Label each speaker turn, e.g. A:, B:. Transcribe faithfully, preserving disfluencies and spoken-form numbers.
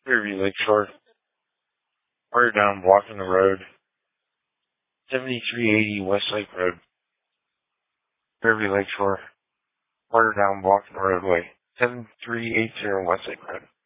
A: Fairview Lakeshore, water down, blocking the road. seventy-three eighty Westlake Road, Fairview Lakeshore, water down, blocking the roadway. seventy-three eighty Westlake Road.